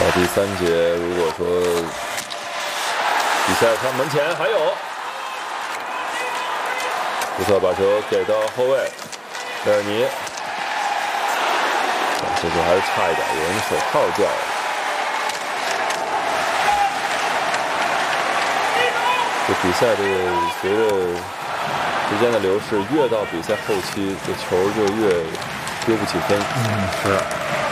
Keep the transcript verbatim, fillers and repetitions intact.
到第三节，如果说比赛他门前还有，福特把球给到后卫贝尔尼，这球还是差一点，有人手套掉了。这比赛这个随着时间的流逝，越到比赛后期，这球就越丢不起分。 嗯，是。